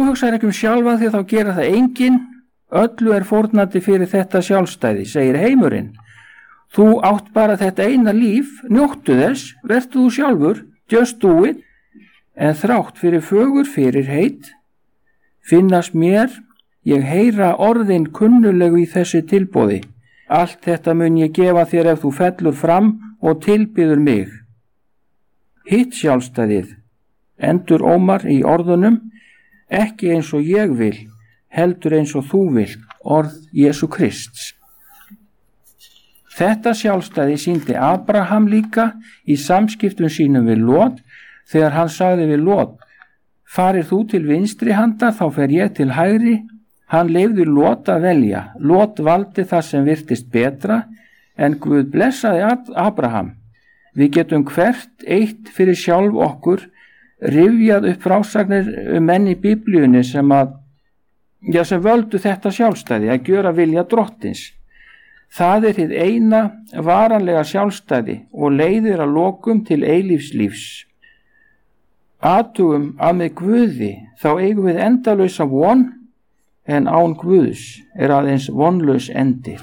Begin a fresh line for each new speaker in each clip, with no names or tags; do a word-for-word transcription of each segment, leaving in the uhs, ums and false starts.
hugsar ekki um sjálfa því þá gera það enginn, öllu er fórnandi fyrir þetta sjálfstæði, segir heimurinn. Þú átt bara þetta eina líf, njóttu þess, vertu þú sjálfur, just do it, en þrátt fyrir fögur fyrir heit, finnast mér, ég heyra orðin kunnulegu í þessi tilboði. Allt þetta mun ég gefa þér ef þú fellur fram og tilbyður mig. Hitt sjálfstæðið, endur Ómar í orðunum, ekki eins og ég vil, heldur eins og þú vilt, orð Jesú Krists. Þetta sjálfstæði sýndi Abraham líka í samskiptum sínum við Lot, þegar hann sagði við Lot, farir þú til vinstri handar, þá fer ég til hægri. Hann leyfði Lot að velja. Lot valdi það sem virtist betra, en Guð blessaði Abraham. Við getum hvert eitt fyrir sjálf okkur rifjað upp frásagnir um menn í Biblíunni sem að, já, sem völdu þetta sjálfstæði, að gjöra vilja drottins. Það er hið eina varanlega sjálfstæði og leiðir að lokum til eilífslífs. Athugum að með Guði þá eigum við endalausa von, en án Guðs er aðeins vonlaus endir.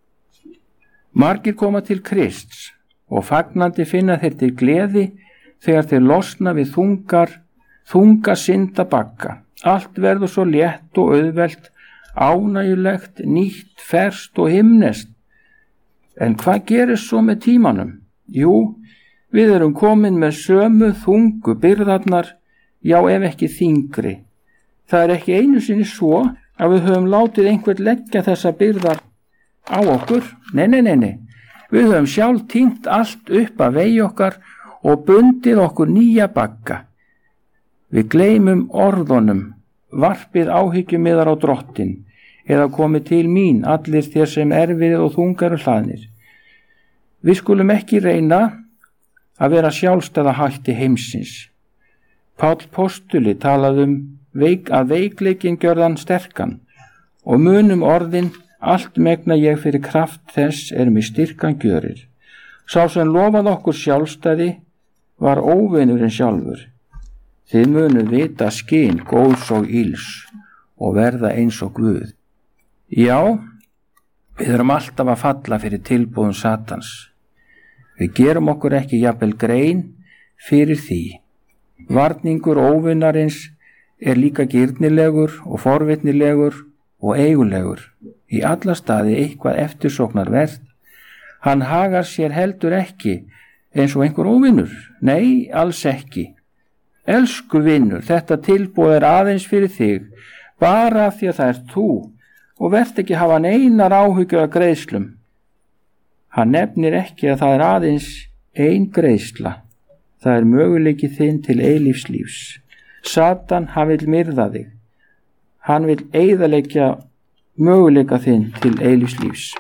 Margir koma til Krists og fagnandi finna þeir til gleði þegar þeir losna við þungar, þunga syndabagga. Allt verður svo létt og auðvelt, ánægjulegt, nýtt, ferskt og himneskt. En hvað gerist svo með tímanum? Jú, við erum komin með sömu þungu byrðarnar, já ef ekki þyngri. Það er ekki einu sinni svo að við höfum látið einhvern leggja þessa byrðar á okkur. Nei, nei, nei, nei. Við höfum sjálf tínt allt upp að vegi okkar og bundið okkur nýja bagga. Við gleymum orðunum, varpið áhyggjumiðar á drottin, eða komið til mín allir þér sem erfiðir og þungar og hlaðnir. Við skulum ekki reyna að vera sjálfstæða hætti heimsins. Páll postuli talaði um veik, að veikleikin gjörðan sterkan og munum orðin allt megna ég fyrir kraft þess er mig styrkan gjörir. Sá sem lofað okkur sjálfstæði var óvinurinn sjálfur. Þið munum vita skyn góðs og íls og verða eins og Guð. Já, við erum alltaf að falla fyrir tilboðum Satans. Við gerum okkur ekki jafnvel grein fyrir því. Varningur óvinarins er líka girnilegur og forvitnilegur og eigulegur, í alla staði eitthvað eftirsóknarvert. Hann hagar sér heldur ekki eins og einhver óvinnur, nei, alls ekki. Elsku vinnur, þetta tilboð er aðeins fyrir þig, bara af því að það er þú, og verð ekki hafa neinar áhyggjur af greiðslum. Hann nefnir ekki að það er aðeins ein greiðsla, það er möguleiki þinn til eilífslífs. Satan, hann vil myrða þig. Hann vil eyðileggja möguleika þinn til eilífslífs.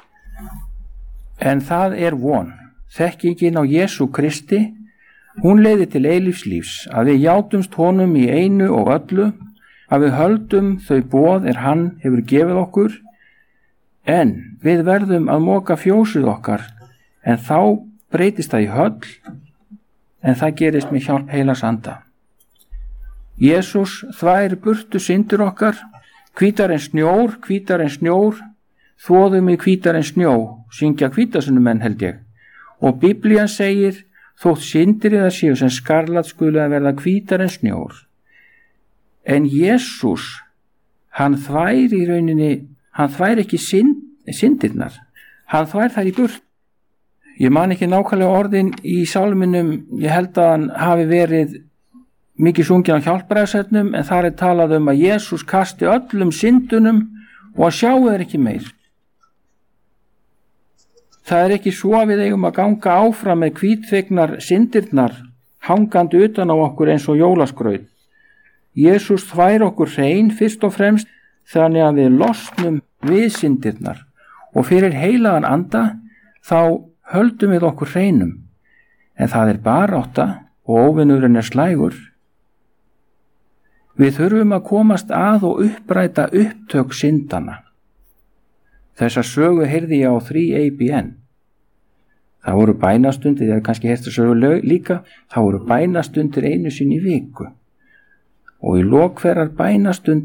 En það er von. Þekkingin á Jesú Kristi, hún leiði til eilífslífs, að við játumst honum í einu og öllu, að við höldum þau boð er hann hefur gefið okkur, en við verðum að moka fjósið okkar, en þá breytist það í höll, en það gerist með hjálp heilags anda. Jesús þvær burtu syndir okkar, hvítar en snjór, hvítar en snjór, þvoðum í hvítar en snjó, syngja hvítasunumenn held ég. Og Biblían segir, þótt syndir eða séu sem skarlat skulu að verða hvítar en snjór. En Jesús, hann þvær í rauninni, hann þvær ekki synd, syndirnar, hann þvær þær í burt. Ég man ekki nákvæmlega orðin í sálminum, ég held að hann hafi verið mikið sungin á hjálpræðisernum, en þar er talað um að Jesús kasti öllum syndunum og að sjáu þeir ekki meir. Það er ekki svo að við eigum að ganga áfram með hvítþvegnar syndirnar hangandi utan á okkur eins og jólaskraut. Jesús þvær okkur hrein fyrst og fremst þannig að við losnum við syndirnar og fyrir heilagan anda þá höldum við okkur hreinum, en það er barátta og óvinurinn er slægur. Við þurfum að komast að og uppræta upptök syndana. Þessa sögu heyrði ég á þrjú A B N. Það voru bænastundir, það er kannski heyrst að sögu líka, það voru bænastundir einu sinni í viku. Og í lok hverrar bænastund